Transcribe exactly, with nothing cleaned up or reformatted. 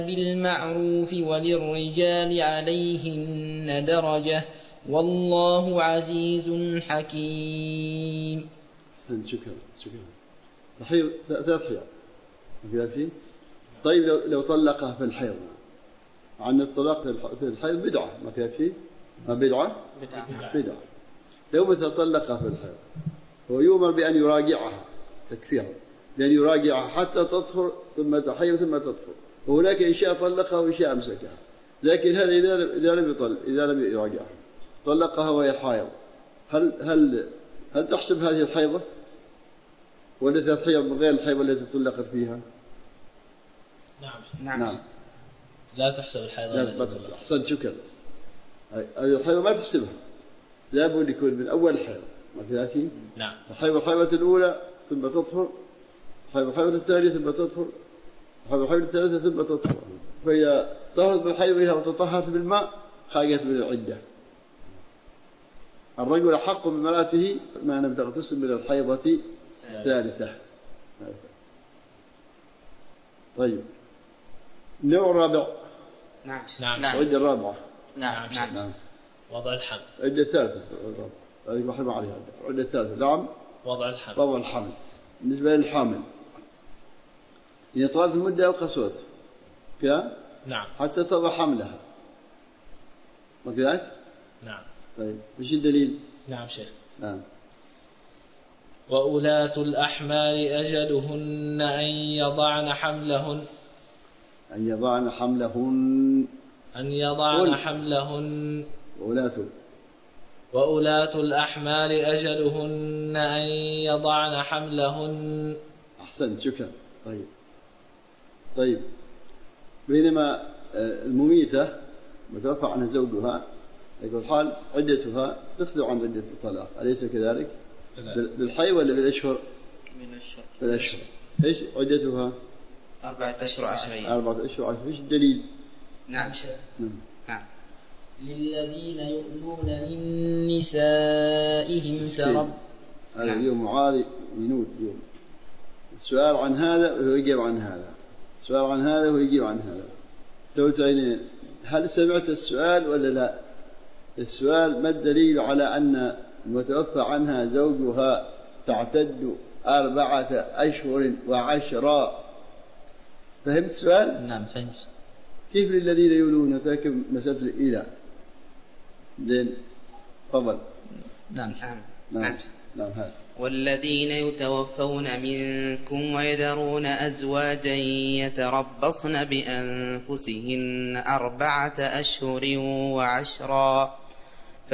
بالمعروف وللرجال عليهن درجة والله عزيز حكيم. حسن شكرا شكرا. تحيض ثلاث حيض ما في شيء. طيب لو لو طلقها في الحيض، عن الطلاق في الحيض بدعة ما فيها شيء، ما بدعة بدعة بدعة. لو مثلا طلقها في الحيض هو يؤمر بأن يراجعها تكفيها، بأن يراجعها حتى تطهر ثم تحيض ثم تطهر، وهناك إن شاء طلقها وإن شاء أمسكها. لكن هذا إذا إذا لم يطلق إذا لم يراجعها طلقها وهي حائض، هل هل هل تحسب هذه الحيضة ولا ثلاث حيض من غير الحيضة التي طلقت فيها؟ نعم نعم, نعم. لا تحسب الحيضة. لا أحسنت شكرا. هذه الحيضة ما تحسبها، لا بد يكون من أول حيض ما فيها شيء. نعم. الحيضة الحيضة الأولى ثم تطهر، الحيضة الحيضة الثانية ثم تطهر، الحيضة الحيضة الثالثة ثم تطهر. فهي طهرت بالحيض وتطهرت بالماء خرجت من العدة. الرجل حق بمرأته ما لم تغتسل من الحيضة الثالثة. طيب النوع الرابع. نعم نعم. العدة الرابعة. نعم نعم. نعم. وضع الحمل. العدة الثالثة. هذه محرم عليها. العدة الثالثة. نعم. وضع الحمل. وضع الحمل. بالنسبة للحامل إذا طالت المدة أو قصرت كذا. نعم. حتى تضع حملها. ما كذلك؟ نعم. طيب وش الدليل؟ نعم شيخ. نعم. وأولاة الأحمال أجلهن أن يضعن حملهن أن يضعن حملهن أن يضعن حملهن وأولاة وأولاة الأحمال أجلهن أن يضعن حملهن. أحسنت شكرا. طيب طيب بينما المميتة متوفى عنها زوجها يقول حال عدتها تخلو عن عدة الطلاق، أليس كذلك؟ بالحي ولا بالأشهر؟ بالأشهر. بالأشهر. إيش عدتها؟ أربعة أشهر وعشرين. أربعة أشهر وعشرين. إيش الدليل؟ نعم. نعم. نعم. للذين يؤلون من نسائهم ترب. هذا اليوم معاذ ينود اليوم. السؤال عن هذا وهو يجيب عن هذا، السؤال عن هذا وهو يجيب عن هذا. توتين هل سمعت السؤال ولا لا؟ السؤال ما الدليل على أن المتوفى عنها زوجها تعتد أربعة أشهر وعشرة؟ فهمت السؤال؟ نعم فهمت. كيف للذين يولون تاكم مسألة الإيلاء؟ زين تفضل. نعم نعم نعم, نعم. هذا والذين يتوفون منكم ويذرون أزواجا يتربصن بأنفسهن أربعة أشهر وعشرا